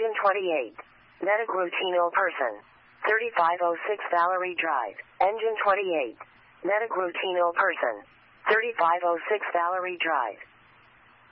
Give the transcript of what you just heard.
Engine 28. Metagrutino person. 3506 Valerie Drive. Engine 28. Metagrutino person. 3506 Valerie Drive.